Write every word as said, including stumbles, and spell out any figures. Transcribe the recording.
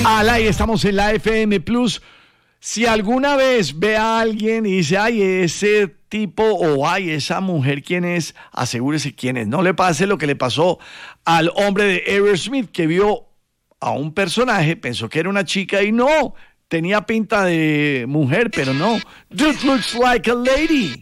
Ala, y estamos en la F M Plus. Si alguna vez ve a alguien y dice, ay, ese tipo o ay, esa mujer, ¿quién es? Asegúrese quién es. No le pase lo que le pasó al hombre de Aerosmith, que vio a un personaje, pensó que era una chica y no, tenía pinta de mujer, pero no. Dude looks like a lady.